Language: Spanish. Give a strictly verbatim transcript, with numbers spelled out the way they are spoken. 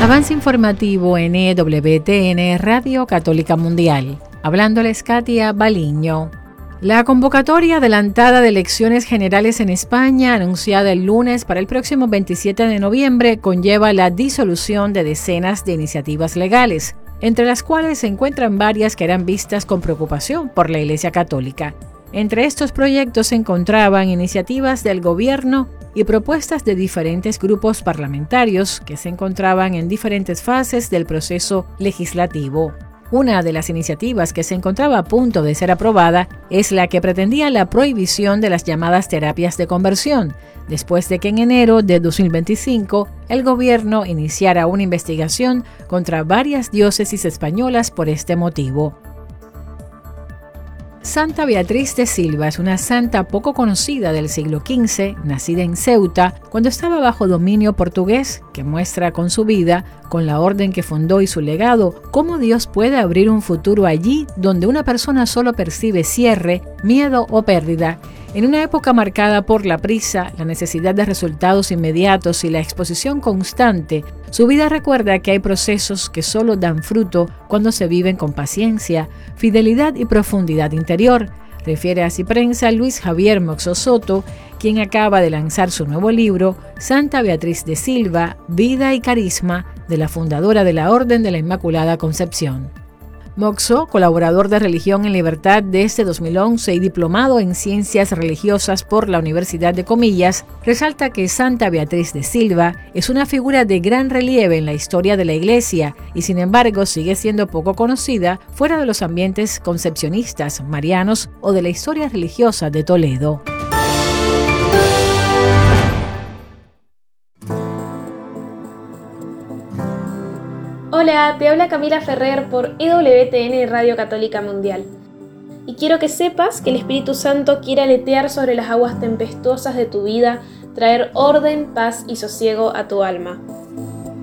Avance informativo en E W T N Radio Católica Mundial. Hablándoles Katia Baliño. La convocatoria adelantada de elecciones generales en España, anunciada el lunes para el próximo veintisiete de noviembre, conlleva la disolución de decenas de iniciativas legales, entre las cuales se encuentran varias que eran vistas con preocupación por la Iglesia Católica. Entre estos proyectos se encontraban iniciativas del gobierno y propuestas de diferentes grupos parlamentarios que se encontraban en diferentes fases del proceso legislativo. Una de las iniciativas que se encontraba a punto de ser aprobada es la que pretendía la prohibición de las llamadas terapias de conversión, después de que en enero de dos mil veinticinco el gobierno iniciara una investigación contra varias diócesis españolas por este motivo. Santa Beatriz de Silva es una santa poco conocida del siglo quince, nacida en Ceuta, cuando estaba bajo dominio portugués, que muestra con su vida, con la orden que fundó y su legado, cómo Dios puede abrir un futuro allí donde una persona solo percibe cierre, miedo o pérdida. En una época marcada por la prisa, la necesidad de resultados inmediatos y la exposición constante, su vida recuerda que hay procesos que solo dan fruto cuando se viven con paciencia, fidelidad y profundidad interior, refiere a Ciprensa Luis Javier Moxo Soto, quien acaba de lanzar su nuevo libro, Santa Beatriz de Silva, Vida y Carisma, de la fundadora de la Orden de la Inmaculada Concepción. Moxo, colaborador de Religión en Libertad desde dos mil once y diplomado en Ciencias Religiosas por la Universidad de Comillas, resalta que Santa Beatriz de Silva es una figura de gran relieve en la historia de la Iglesia y sin embargo sigue siendo poco conocida fuera de los ambientes concepcionistas, marianos o de la historia religiosa de Toledo. Hola, te habla Camila Ferrer por E W T N Radio Católica Mundial. Y quiero que sepas que el Espíritu Santo quiere aletear sobre las aguas tempestuosas de tu vida, traer orden, paz y sosiego a tu alma.